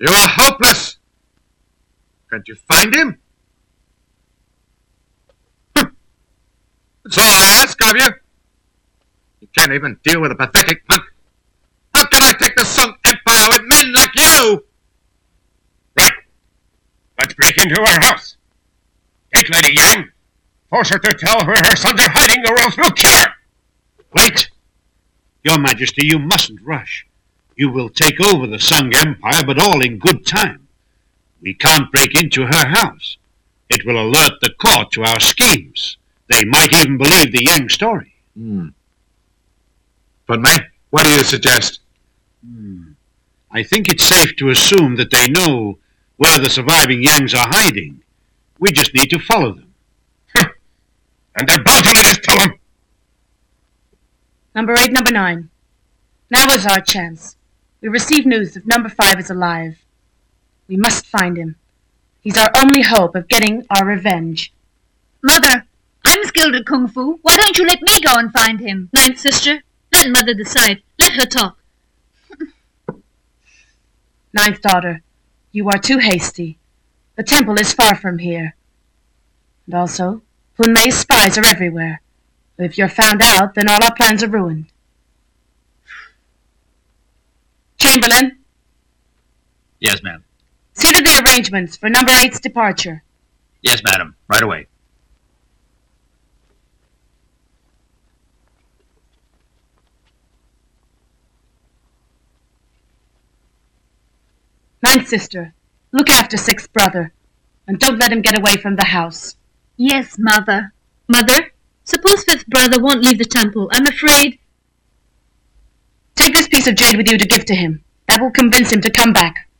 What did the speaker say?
You are hopeless. Can't you find him? That's all I ask of you. You can't even deal with a pathetic punk. How can I take the Sunk Empire with men like you? Right. Let's break into her house. Take Lady Yang. Force her to tell where her sons are hiding, or else we'll kill her. Wait! Your Majesty, you mustn't rush. You will take over the Sung Empire, but all in good time. We can't break into her house. It will alert the court to our schemes. They might even believe the Yang story. But, mate, what do you suggest? I think it's safe to assume that they know where the surviving Yangs are hiding. We just need to follow them. And they're bound to let us tell them. Number 8, Number 9. Now is our chance. We receive news that Number 5 is alive. We must find him. He's our only hope of getting our revenge. Mother, I'm skilled at Kung Fu. Why don't you let me go and find him? Ninth sister, let Mother decide. Let her talk. Ninth daughter, you are too hasty. The temple is far from here. And also, Hun Mei's spies are everywhere. If you're found out, then all our plans are ruined. Chamberlain, Yes, ma'am. see to the arrangements for Number 8's departure. Yes, madam. Right away. Ninth sister, look after Sixth brother, and don't let him get away from the house. Yes, Mother. Mother, suppose fifth brother won't leave the temple. I'm afraid... Take this piece of jade with you to give to him. That will convince him to come back.